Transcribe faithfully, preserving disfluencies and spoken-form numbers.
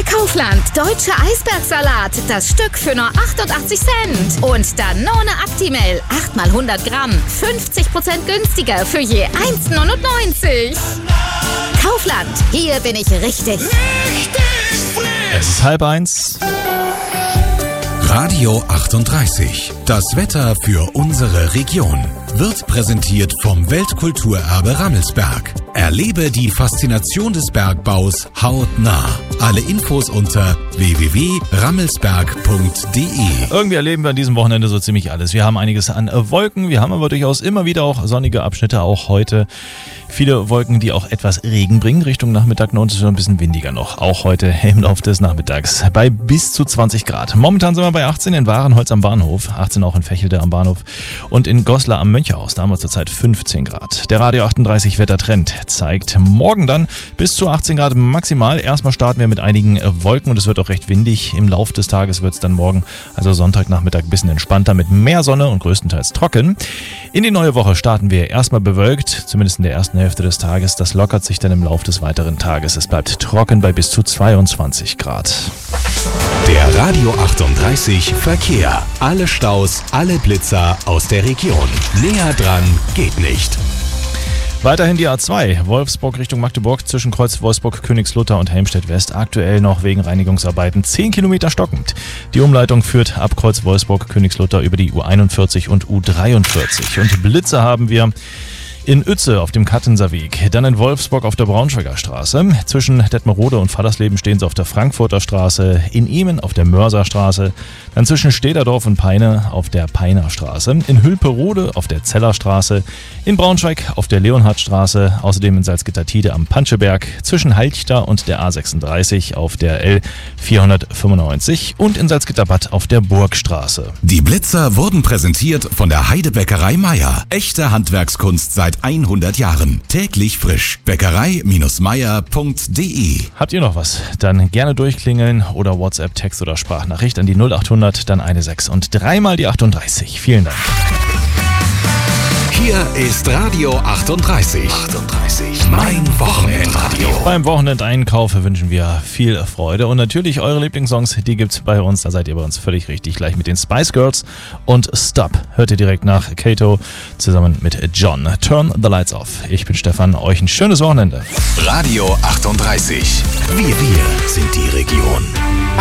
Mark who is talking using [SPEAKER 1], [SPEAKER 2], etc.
[SPEAKER 1] Kaufland, deutscher Eisbergsalat, das Stück für nur achtundachtzig Cent. Und Danone Actimel, acht mal hundert Gramm, fünfzig Prozent günstiger für je eins neunundneunzig. Kaufland, hier bin ich richtig.
[SPEAKER 2] Richtig frisch.
[SPEAKER 3] Es ist halb eins.
[SPEAKER 4] Radio achtunddreißig. Das Wetter für unsere Region wird präsentiert vom Weltkulturerbe Rammelsberg. Erlebe die Faszination des Bergbaus hautnah. Alle Infos unter w w w punkt rammelsberg punkt d e.
[SPEAKER 3] Irgendwie erleben wir an diesem Wochenende so ziemlich alles. Wir haben einiges an Wolken, wir haben aber durchaus immer wieder auch sonnige Abschnitte, auch heute. Viele Wolken, die auch etwas Regen bringen Richtung Nachmittag und es wird ein bisschen windiger noch, auch heute im Laufe des Nachmittags bei bis zu zwanzig Grad. Momentan sind wir bei achtzehn in Wahrenholz am Bahnhof, achtzehn auch in Vechelde am Bahnhof und in Goslar am Mönchhaus, da haben wir zurzeit fünfzehn Grad. Der Radio achtunddreißig Wettertrend zeigt morgen dann bis zu achtzehn Grad maximal. Erstmal starten wir mit einigen Wolken und es wird auch recht windig. Im Laufe des Tages wird es dann morgen, also Sonntagnachmittag, ein bisschen entspannter mit mehr Sonne und größtenteils trocken. In die neue Woche starten wir erstmal bewölkt, zumindest in der ersten Hälfte des Tages. Das lockert sich dann im Laufe des weiteren Tages. Es bleibt trocken bei bis zu zweiundzwanzig Grad.
[SPEAKER 4] Der Radio achtunddreißig Verkehr. Alle Staus, alle Blitzer aus der Region. Näher dran geht nicht.
[SPEAKER 3] Weiterhin die A zwei, Wolfsburg Richtung Magdeburg zwischen Kreuz Wolfsburg, Königslutter und Helmstedt West. Aktuell noch wegen Reinigungsarbeiten zehn Kilometer stockend. Die Umleitung führt ab Kreuz Wolfsburg, Königslutter über die U einundvierzig und U dreiundvierzig. Und Blitze haben wir in Uetze auf dem Kattenser Weg, dann in Wolfsburg auf der Braunschweiger Straße. Zwischen Detmerode und Fallersleben stehen sie auf der Frankfurter Straße, in Emen auf der Mörser Straße, dann zwischen Stederdorf und Peine auf der Peiner Straße, in Hülperode auf der Zeller Straße, in Braunschweig auf der Leonhardstraße, außerdem in Salzgitter-Tide am Panscheberg, zwischen Halchta und der A sechsunddreißig auf der L vierhundertfünfundneunzig und in Salzgitterbad auf der Burgstraße.
[SPEAKER 4] Die Blitzer wurden präsentiert von der Heidebäckerei Meier. Echte Handwerkskunst seit hundert Jahren. Täglich frisch. Bäckerei Meier punkt d e.
[SPEAKER 3] Habt ihr noch was? Dann gerne durchklingeln oder WhatsApp, Text oder Sprachnachricht an die null achthundert, dann eine sechs und dreimal die achtunddreißig. Vielen Dank.
[SPEAKER 4] Hier ist Radio achtunddreißig. achtunddreißig. Mein Wochenendradio.
[SPEAKER 3] Beim Wochenendeinkauf wünschen wir viel Freude und natürlich eure Lieblingssongs, die gibt's bei uns. Da seid ihr bei uns völlig richtig. Gleich mit den Spice Girls und Stop. Hört ihr direkt nach Kato zusammen mit John. Turn the Lights Off. Ich bin Stefan. Euch ein schönes Wochenende.
[SPEAKER 4] Radio achtunddreißig. Wir, wir sind die Region.